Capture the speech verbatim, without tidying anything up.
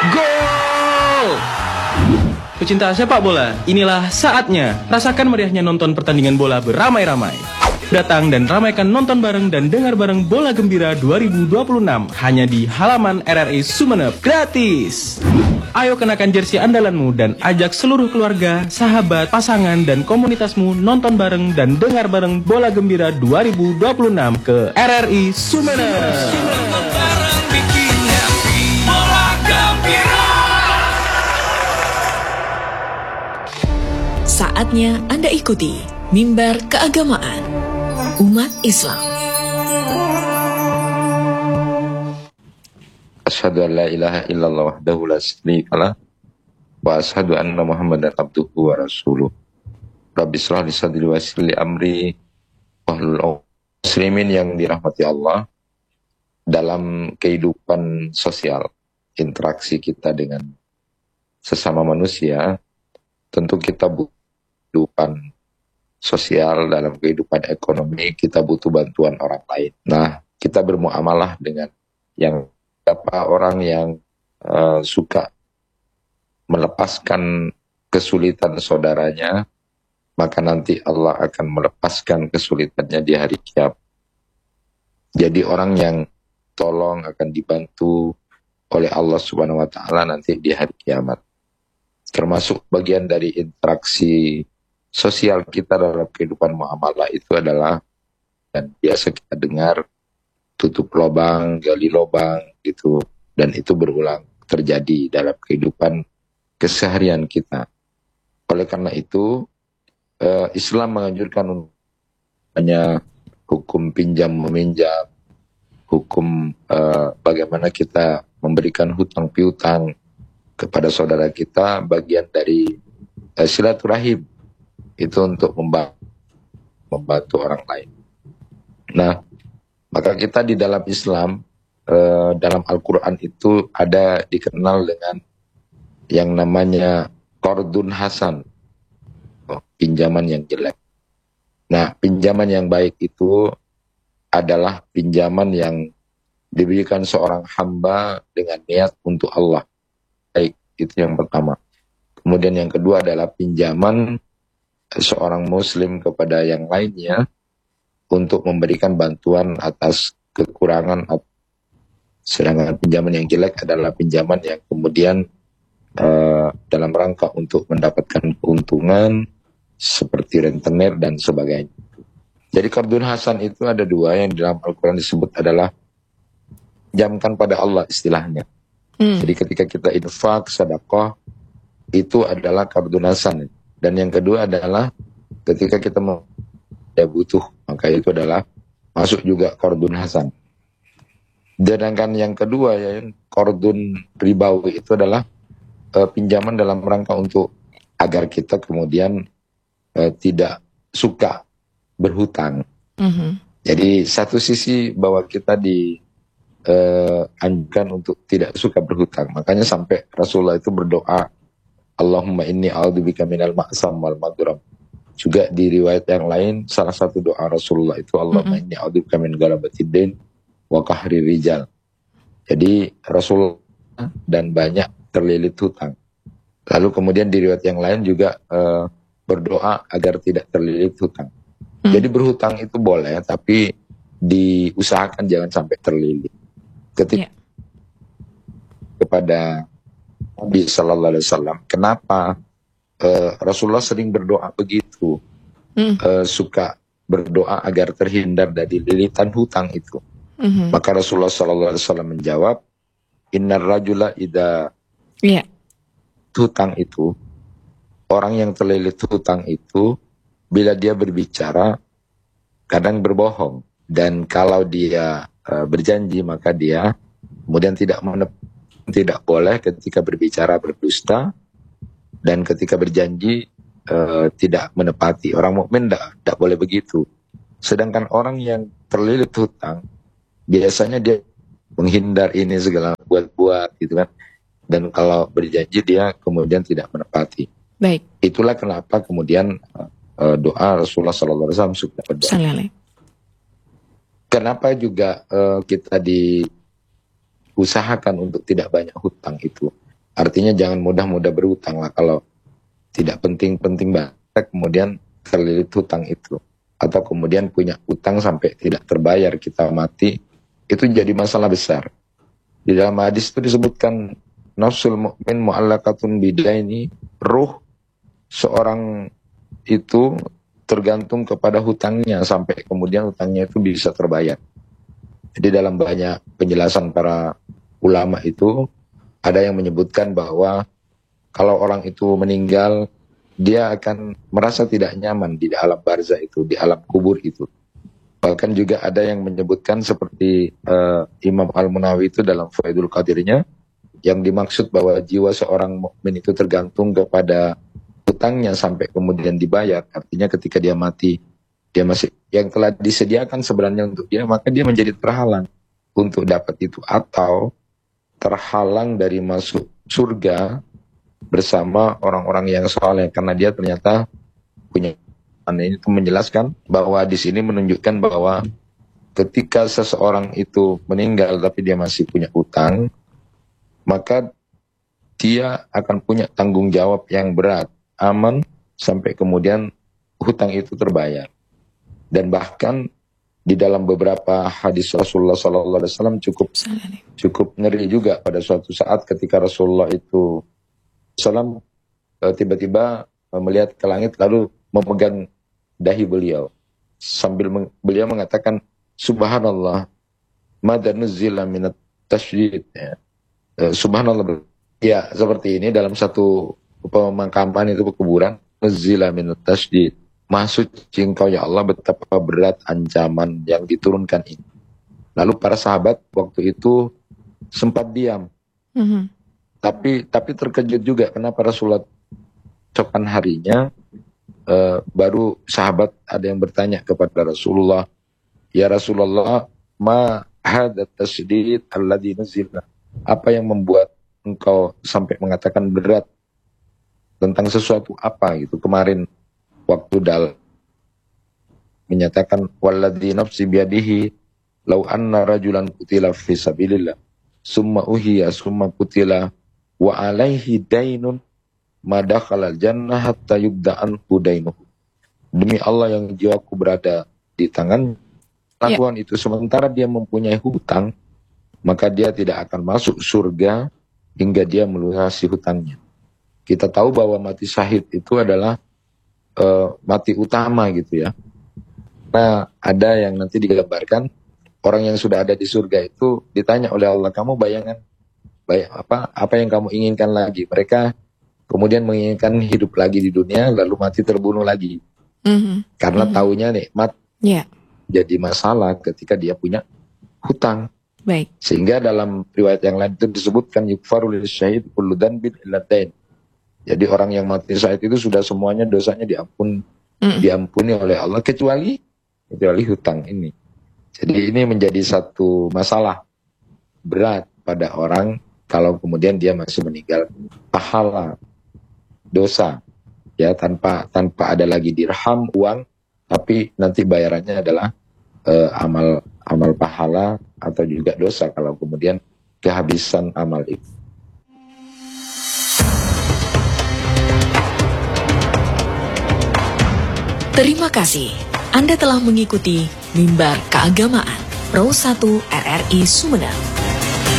Gol! Pecinta sepak bola, inilah saatnya. Rasakan meriahnya nonton pertandingan bola beramai-ramai. Datang dan ramaikan nonton bareng dan dengar bareng Bola Gembira dua ribu dua puluh enam hanya di halaman R R I Sumeneb, gratis. Ayo kenakan jersey andalanmu dan ajak seluruh keluarga, sahabat, pasangan, dan komunitasmu nonton bareng dan dengar bareng Bola Gembira dua ribu dua puluh enam ke R R I Sumeneb. Saatnya Anda ikuti Mimbar Keagamaan Umat Islam. Asyhadu an la ilaha illallah wahdahu la syarika lah wa asyhadu anna Muhammadan abduhu wa rasuluh. Rabbi shrah li sadri wa yassir li amri wahlul 'uqdatam. Muslimin yang dirahmati Allah, dalam kehidupan sosial, interaksi kita dengan sesama manusia, tentu kita butuh kehidupan sosial, dalam kehidupan ekonomi, kita butuh bantuan orang lain. Nah, kita bermuamalah dengan yang beberapa orang yang uh, suka melepaskan kesulitan saudaranya, maka nanti Allah akan melepaskan kesulitannya di hari kiamat. Jadi orang yang tolong akan dibantu oleh Allah Subhanahu wa taala nanti di hari kiamat. Termasuk bagian dari interaksi sosial kita dalam kehidupan muamalah itu adalah, dan biasa kita dengar, tutup lubang, gali lubang gitu, dan itu berulang terjadi dalam kehidupan keseharian kita. Oleh karena itu, eh, Islam menganjurkan hanya hukum pinjam meminjam, hukum eh, bagaimana kita memberikan hutang piutang kepada saudara kita, bagian dari eh, silaturahim itu untuk membantu, membantu orang lain. Nah, maka kita di dalam Islam, eh, dalam Al-Quran itu ada dikenal dengan yang namanya qardun hasan, oh, pinjaman yang jelek. Nah, pinjaman yang baik itu adalah pinjaman yang diberikan seorang hamba dengan niat untuk Allah. Baik, itu yang pertama. Kemudian yang kedua adalah pinjaman seorang muslim kepada yang lainnya untuk memberikan bantuan atas kekurangan. Sedangkan pinjaman yang jelek adalah pinjaman yang kemudian uh, dalam rangka untuk mendapatkan keuntungan seperti rentenir dan sebagainya. Jadi qardun hasan itu ada dua, yang dalam Al-Quran disebut adalah jamkan pada Allah istilahnya. Hmm. Jadi ketika kita infak, sedekah, itu adalah qardun hasan. Dan yang kedua adalah ketika kita mau ya butuh, maka itu adalah masuk juga qardun hasan. Sedangkan yang kedua, ya, qardun ribawi itu adalah uh, pinjaman dalam rangka untuk agar kita kemudian uh, tidak suka berhutang. Mm-hmm. Jadi satu sisi bahwa kita dianjurkan uh, untuk tidak suka berhutang. Makanya sampai Rasulullah itu berdoa, Allahumma inni a'udzubika minal ma'sam wal madram. Juga di riwayat yang lain, salah satu doa Rasulullah itu, Allahumma inni a'udzubika min ghalabatid-din wa qahri rijal. Jadi Rasul dan banyak terlilit hutang. Lalu kemudian di riwayat yang lain juga uh, berdoa agar tidak terlilit hutang. Mm. Jadi berhutang itu boleh, tapi diusahakan jangan sampai terlilit. Ketika yeah. kepada Nabi Sallallahu Alaihi Wasallam, kenapa uh, Rasulullah sering berdoa begitu, mm. uh, suka berdoa agar terhindar dari lilitan hutang itu. Mm-hmm. Maka Rasulullah Sallallahu Alaihi Wasallam menjawab, Innar rajula idza yeah. hutang itu, orang yang terlilit hutang itu, bila dia berbicara kadang berbohong, dan kalau dia uh, berjanji maka dia kemudian tidak menep tidak boleh ketika berbicara berdusta, dan ketika berjanji uh, tidak menepati. Orang mukmin tidak tidak boleh begitu. Sedangkan orang yang terlilit hutang biasanya dia menghindar ini segala buat-buat gitu kan, dan kalau berjanji dia kemudian tidak menepati. Baik. Itulah kenapa kemudian uh, doa Rasulullah Sallallahu Alaihi Wasallam suka berdoa. Sallallahu. Kenapa juga uh, kita di usahakan untuk tidak banyak hutang itu. Artinya jangan mudah-mudah berhutang lah, kalau tidak penting-penting banget kemudian terlilit hutang itu. Atau kemudian punya hutang sampai tidak terbayar, kita mati, itu jadi masalah besar. Di dalam hadis itu disebutkan nafsul mu'min mu'allaqatun bidaini, ruh seorang itu tergantung kepada hutangnya sampai kemudian hutangnya itu bisa terbayar. Jadi dalam banyak penjelasan para ulama itu ada yang menyebutkan bahwa kalau orang itu meninggal, dia akan merasa tidak nyaman di alam barzah itu, di alam kubur itu. Bahkan juga ada yang menyebutkan seperti uh, Imam Al-Munawi itu dalam Faidul Qadirnya, yang dimaksud bahwa jiwa seorang mukmin itu tergantung kepada hutangnya sampai kemudian dibayar. Artinya ketika dia mati, dia masih yang telah disediakan sebenarnya untuk dia, maka dia menjadi terhalang untuk dapat itu, atau terhalang dari masuk surga bersama orang-orang yang saleh karena dia ternyata punya. Ini itu menjelaskan bahwa di sini menunjukkan bahwa ketika seseorang itu meninggal tapi dia masih punya utang, maka dia akan punya tanggung jawab yang berat, aman sampai kemudian hutang itu terbayar. Dan bahkan di dalam beberapa hadis Rasulullah Sallallahu Alaihi Wasallam cukup cukup ngeri juga pada suatu saat ketika Rasulullah itu Salam tiba-tiba melihat ke langit lalu memegang dahi beliau sambil meng, beliau mengatakan subhanallah madza nuzila minat tasydid, ya. E, subhanallah, ya seperti ini dalam satu pemakaman itu kuburan, nuzila minat tasydid, maksud engkau ya Allah betapa berat ancaman yang diturunkan ini. Lalu para sahabat waktu itu sempat diam, mm-hmm. tapi tapi terkejut juga kenapa Rasulullah sopan harinya Uh, baru sahabat ada yang bertanya kepada Rasulullah, ya Rasulullah, ma hadat tasydid alladhi nuzila, apa yang membuat engkau sampai mengatakan berat tentang sesuatu apa gitu. Kemarin waktu dal menyatakan walladhi nafsi biadihi law anna rajulan qutila fi sabilillah summa uhiya summa qutila wa alaihi dainun madakhalal jannah hatta yubda'an hudainuhu. Demi Allah yang jiwaku berada di tangan lakukan yeah. itu, sementara dia mempunyai hutang, maka dia tidak akan masuk surga hingga dia melunasi hutangnya. Kita tahu bahwa mati syahid itu adalah uh, mati utama gitu ya. Nah, ada yang nanti digambarkan orang yang sudah ada di surga itu ditanya oleh Allah, kamu bayangan bayang apa apa yang kamu inginkan lagi? Mereka kemudian menginginkan hidup lagi di dunia, lalu mati terbunuh lagi. Mm-hmm. Karena mm-hmm. taunya nikmat yeah. jadi masalah ketika dia punya hutang. Baik. Sehingga dalam riwayat yang lain itu disebutkan yukfaru lil syahid kullu dhanbin illa dain. Jadi orang yang mati syahid itu sudah semuanya dosanya diampun, mm-hmm. diampuni oleh Allah kecuali kecuali hutang ini. Jadi ini menjadi satu masalah berat pada orang kalau kemudian dia masih meninggal pahala dosa, ya, tanpa tanpa ada lagi dirham uang, tapi nanti bayarannya adalah uh, amal amal pahala atau juga dosa kalau kemudian kehabisan amal itu. Terima kasih Anda telah mengikuti Mimbar Keagamaan Pro satu R R I Sumedang.